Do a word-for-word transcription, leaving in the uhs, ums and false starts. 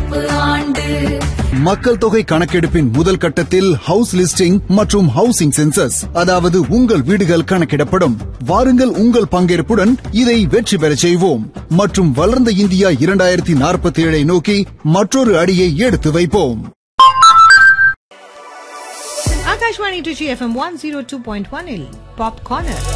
நடப்பு ஆண்டு. மக்கள் தொகை கணக்கெடுப்பின் முதல் கட்டத்தில் ஹவுஸ் லிஸ்டிங் மற்றும் ஹவுசிங் சென்சஸ், அதாவது உங்கள் வீடுகள் கணக்கிடப்படும். வாருங்கள், உங்கள் பங்கேற்புடன் இதை வெற்றி பெறச் செய்வோம் மற்றும் வளர்ந்த இந்தியா இரண்டாயிரத்தி நாற்பத்தி ஏழை நோக்கி மற்றொரு அடியை எடுத்து வைப்போம். Akashvani Trichy F M one oh two point one इल पॉप कॉर्नर.